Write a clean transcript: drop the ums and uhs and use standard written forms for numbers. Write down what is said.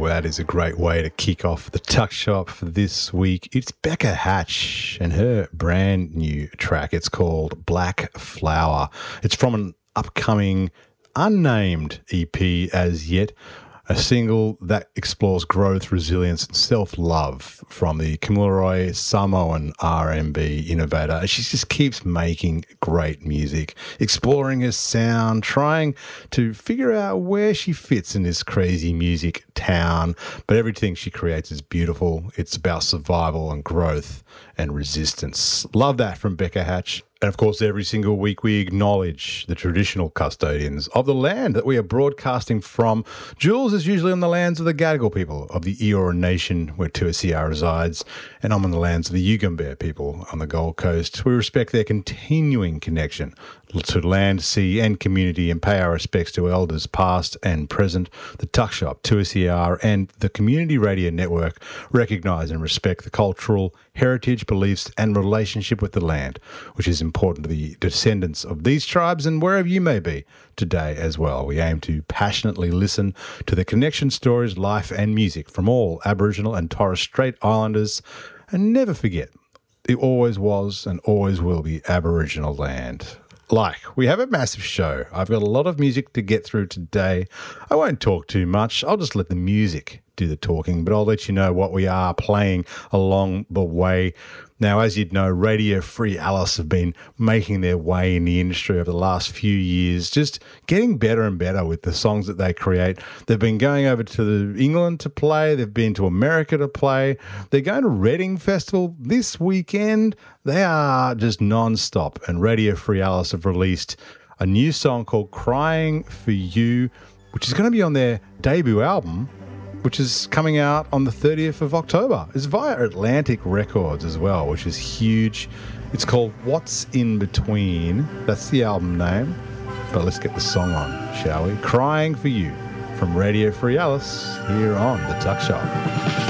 That is a great way to kick off the Tuck Shop for this week. It's Becca Hatch and her brand new track. It's called Black Flower. It's from an upcoming unnamed EP as yet, a single that explores growth, resilience, and self-love from the Kamilaroi Samoan R&B innovator. She just keeps making great music, exploring her sound, trying to figure out where she fits in this crazy music town. But everything she creates is beautiful. It's about survival and growth and resistance. Love that from Becca Hatch. And of course, every single week we acknowledge the traditional custodians of the land that we are broadcasting from. Jules is usually on the lands of the Gadigal people of the Eora Nation, where 2SER resides, and I'm on the lands of the Yugambeh people on the Gold Coast. We respect their continuing connection to land, sea and community, and pay our respects to elders past and present. The Tuck Shop, 2SER and the Community Radio Network recognise and respect the cultural heritage, beliefs and relationship with the land, which is important to the descendants of these tribes and wherever you may be today as well. We aim to passionately listen to the connection stories, life and music from all Aboriginal and Torres Strait Islanders, and never forget, it always was and always will be Aboriginal land. We have a massive show. I've got a lot of music to get through today. I won't talk too much. I'll just let the music do the talking, but I'll let you know what we are playing along the way. Now, as you'd know, Radio Free Alice have been making their way in the industry over the last few years, just getting better and better with the songs that they create. They've been going over to England to play. They've been to America to play. They're going to Reading Festival this weekend. They are just non-stop. And Radio Free Alice have released a new song called Crying for You, which is going to be on their debut album, which is coming out on the 30th of October. It's via Atlantic Records as well, which is huge. It's called What's in Between. That's the album name. But let's get the song on, shall we? Crying for You from Radio Free Alice here on The Tuck Shop.